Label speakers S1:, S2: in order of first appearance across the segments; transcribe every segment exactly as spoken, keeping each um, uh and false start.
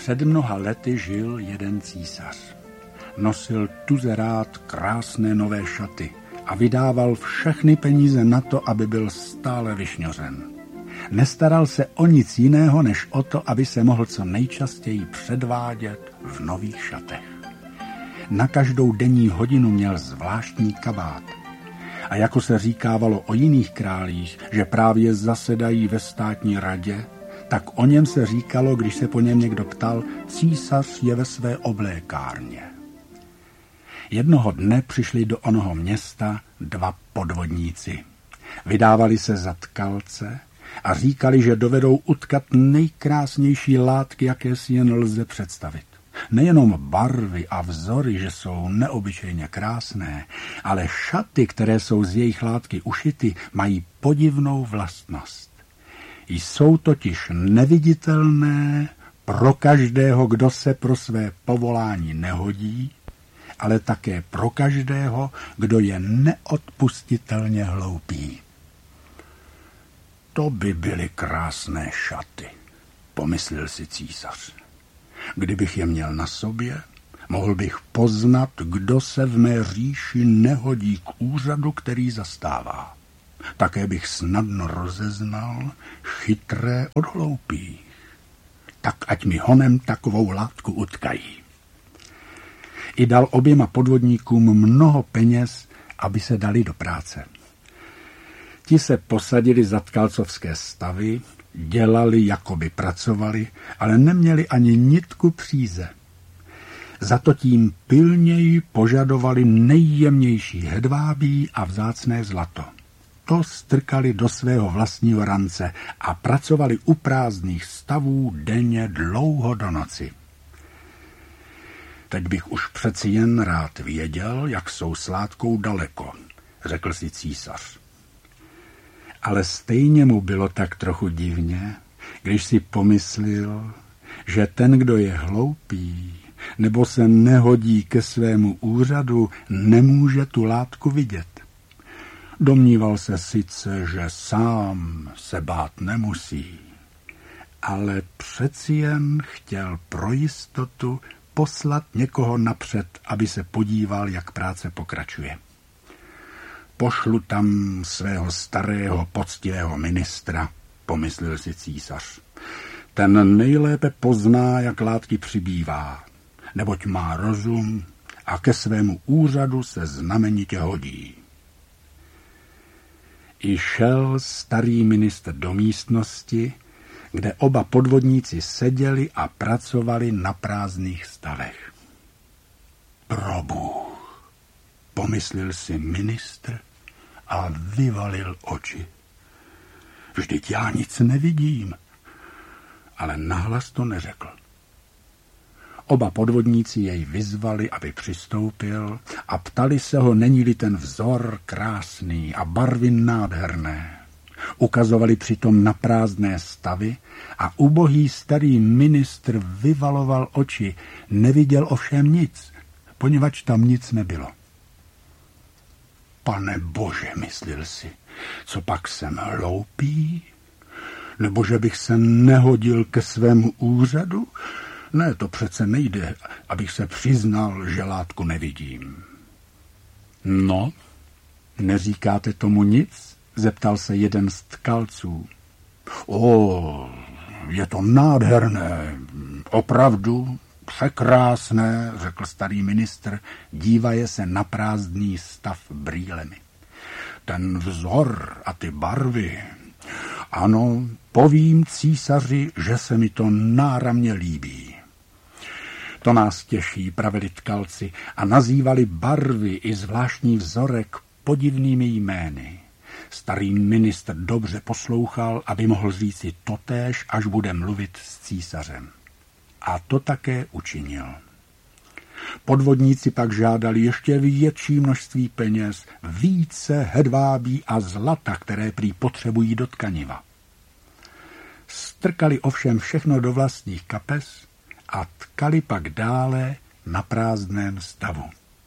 S1: Před mnoha lety žil jeden císař. Nosil tuze rád krásné nové šaty a vydával všechny peníze na to, aby byl stále vyšňořen. Nestaral se o nic jiného, než o to, aby se mohl co nejčastěji předvádět v nových šatech. Na každou denní hodinu měl zvláštní kabát. A jako se říkávalo o jiných králích, že právě zasedají ve státní radě, tak o něm se říkalo, když se po něm někdo ptal, císař je ve své oblékárně. Jednoho dne přišli do onoho města dva podvodníci. Vydávali se za tkalce a říkali, že dovedou utkat nejkrásnější látky, jaké si jen lze představit. Nejenom barvy a vzory, že jsou neobyčejně krásné, ale šaty, které jsou z jejich látky ušity, mají podivnou vlastnost. Jsou totiž neviditelné pro každého, kdo se pro své povolání nehodí, ale také pro každého, kdo je neodpustitelně hloupý. To by byly krásné šaty, pomyslel si císař. Kdybych je měl na sobě, mohl bych poznat, kdo se v mé říši nehodí k úřadu, který zastává. Také bych snadno rozeznal chytré od hloupých. Tak ať mi honem takovou látku utkají. I dal oběma podvodníkům mnoho peněz, aby se dali do práce. Ti se posadili za tkalcovské stavy, dělali, jako by pracovali, ale neměli ani nitku příze. Zato tím pilněji požadovali nejjemnější hedvábí a vzácné zlato. To strkali do svého vlastního rance a pracovali u prázdných stavů denně dlouho do noci. Teď bych už přeci jen rád věděl, jak jsou s látkou daleko, řekl si císař. Ale stejně mu bylo tak trochu divně, když si pomyslel, že ten, kdo je hloupý nebo se nehodí ke svému úřadu, nemůže tu látku vidět. Domníval se sice, že sám se bát nemusí, ale přeci jen chtěl pro jistotu poslat někoho napřed, aby se podíval, jak práce pokračuje. Pošlu tam svého starého poctivého ministra, pomyslel si císař. Ten nejlépe pozná, jak látky přibývá, neboť má rozum a ke svému úřadu se znamenitě hodí. I šel starý ministr do místnosti, kde oba podvodníci seděli a pracovali na prázdných stavech. Probůh, pomyslel si ministr a vyvalil oči. Vždyť já nic nevidím, ale nahlas to neřekl. Oba podvodníci jej vyzvali, aby přistoupil a ptali se ho, není-li ten vzor krásný a barvy nádherné. Ukazovali přitom na prázdné stavy a ubohý starý ministr vyvaloval oči, neviděl ovšem nic, poněvadž tam nic nebylo. Pane Bože, myslil si, co pak jsem hloupý? Nebo že bych se nehodil ke svému úřadu? Ne, to přece nejde, abych se přiznal, že látku nevidím. No, neříkáte tomu nic? Zeptal se jeden z tkalců. O, je to nádherné, opravdu překrásné, řekl starý ministr, dívaje se na prázdný stav brýlemi. Ten vzor a ty barvy, ano, povím císaři, že se mi to náramně líbí. To nás těší, pravili tkalci a nazývali barvy i zvláštní vzorek podivnými jmény. Starý ministr dobře poslouchal, aby mohl říci totéž, až bude mluvit s císařem. A to také učinil. Podvodníci pak žádali ještě větší množství peněz, více hedvábí a zlata, které prý potřebují do tkaniva. Strkali ovšem všechno do vlastních kapes a tkali pak dále na prázdném stavu.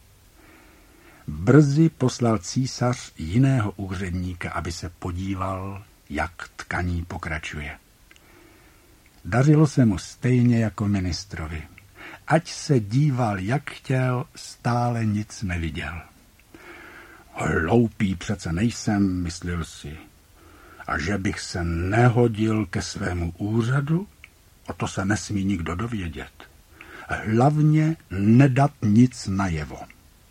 S1: Brzy poslal císař jiného úředníka, aby se podíval, jak tkaní pokračuje. Dařilo se mu stejně jako ministrovi. Ať se díval, jak chtěl, stále nic neviděl. Hloupý přece nejsem, myslil si. A že bych se nehodil ke svému úřadu, o to se nesmí nikdo dovědět. Hlavně nedat nic najevo.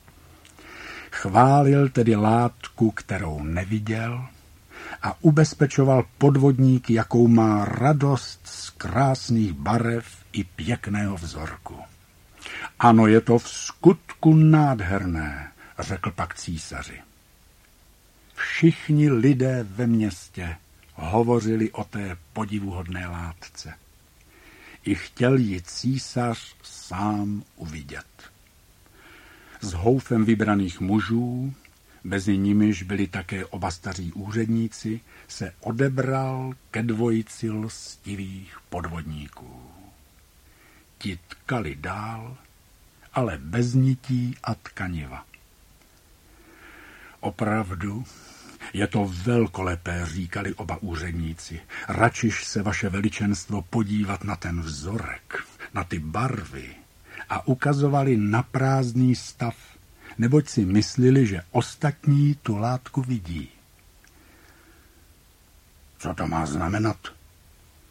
S1: Chválil tedy látku, kterou neviděl, a ubezpečoval podvodníky, jakou má radost z krásných barev i pěkného vzorku. Ano, je to v skutku nádherné, řekl pak císaři. Všichni lidé ve městě hovořili o té podivuhodné látce. I chtěl ji císař sám uvidět. S houfem vybraných mužů, mezi nimiž byli také oba staří úředníci, se odebral ke dvojici lstivých podvodníků. Ti tkali dál, ale bez nití a tkaniva. Opravdu, je to velkolepé, říkali oba úředníci. Račiš se, vaše veličenstvo, podívat na ten vzorek, na ty barvy, a ukazovali na prázdný stav, neboť si myslili, že ostatní tu látku vidí. Co to má znamenat?